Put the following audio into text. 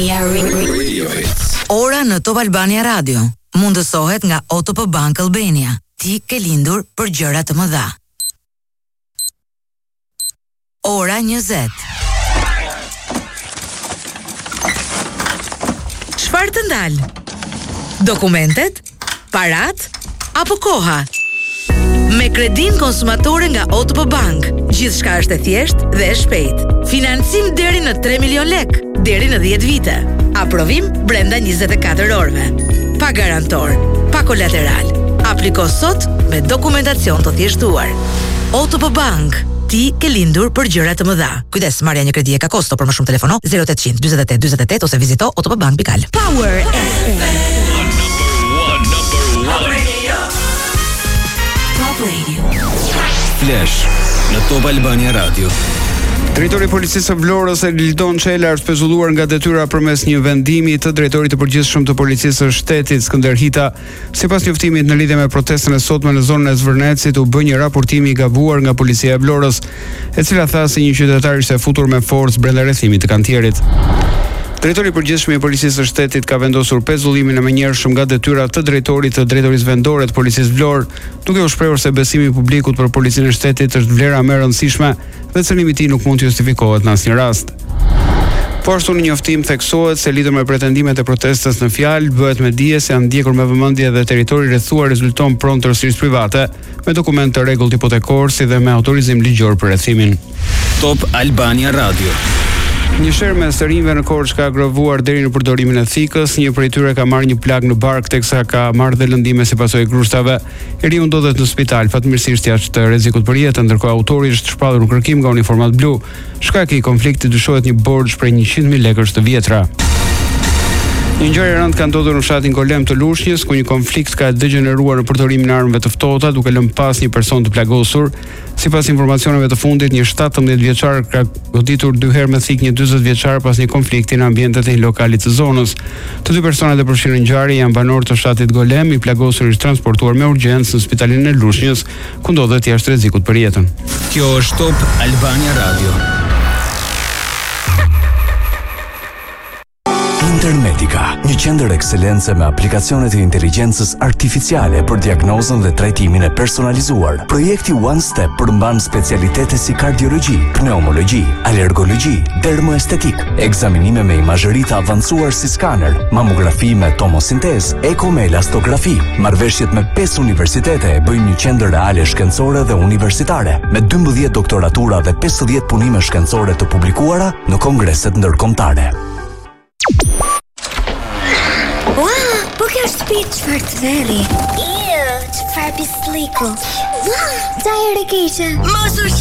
Ora në Top Albania Radio mundësohet nga OTP Bank Albania. Ti ke lindur për gjëra të mëdha. Ora 20. Çfarë të ndal? Dokumentet, parat apo koha? Me kredin konsumatore nga OTP Bank, gjithçka është e thjeshtë dhe e shpejtë. Financim deri në 3 milion lek, deri në 10 vite. Aprovim brenda 24 orëve. Pa garantor, pa kolateral. Apliko sot me dokumentacion të thjeshtuar. OTP Bank, ti ke lindur për gjëra të mëdha. Kujdes, marrja një kredi e ka kosto, për më shumë telefono 0800 48 48 ose vizito otpbank.al. Power FM. Top Radio. Flash në Top Albania Radio. Drejtori i Policisë së Vlorës Eldon Çela është pezulluar nga detyra përmes një vendimi të drejtorit të përgjithshëm të Policisë së Shtetit Skënder Hita. Sipas njoftimit në lidhje me protestën e sotme në zonën e Zvërnecit, u bë një raportim i gabuar nga Policia e Vlorës, e cila tha se një qytetar ishte futur me forcë brenda rrethimit të kantierit. Drejtori i përgjithshëm i Policisë së Shtetit ka vendosur pezullimin e menjëhershëm nga detyra të drejtorit të drejtorisë vendore të Policisë Vlorë, duke u shprehur se besimi i publikut për Policinë e Shtetit është vlera më e rëndësishme dhe cënimi i tij nuk mund të justifikohet në asnjë rast. Po ashtu në njoftim theksohet se lidhur me pretendimet e protestës në fjalë, bëhet me dije se janë ndjekur me vëmendje dhe territori rrethuar rezulton pronë tërësisht private, me dokument të rregullt hipotekor si dhe me autorizim ligjor për rrethimin. Top Albania Radio. Një sherr me serinjve në Korçë ka agrovuar deri në përdorimin e thikës, një prej tyre ka marrë një plag në bark teksa ka marrë dhe lëndime si pasojë grushtave. I riu ndodhet në spital, fatmirësisht jashtë rrezikut për jetën, ndërkohë autori është shpallur në kërkim nga uniformat blu. Shkaki i konfliktit dyshohet një borxh prej 100.000 lekësh të vjetra. Një ngjarje e rëndë ka ndodhur në fshatin Golem të Lushnjës, ku një konflikt ka degeneruar në përdorimin e armëve të ftohta, duke lënë pas një person të plagosur. Sipas informacioneve të fundit, një 17 vjeçar ka goditur 2 herë me thik një 40 vjeçar pas një konflikti në ambientet e një lokali të zonës. Të dy personat e përfshirë në ngjarje janë banorë të fshatit Golem, i plagosur është transportuar me urgjencë në spitalin e Lushnjës, ku ndodhet jashtë rrezikut për jetën. Kjo është Top Albania Radio. Intermedica, një qendër ekselence me aplikacionet e inteligjencës artificiale për diagnozën dhe trajtimin e personalizuar. Projekti One Step përmban specialitete si kardiologji, pneumologji, alergologji, dermoestetik, ekzaminime me imazhëri të avancuar si skaner, mamografi me tomosintez, eko me elastografi. Marrëveshjet me 5 universitete e bëjnë një qendër reale shkencore dhe universitare, me 12 doktoratura dhe 50 punime shkencore të publikuara në kongreset ndërkombëtare. Po kjo shtëpi çfarë të veri? Çfarë pisliku? Sa herë keqe? Mos u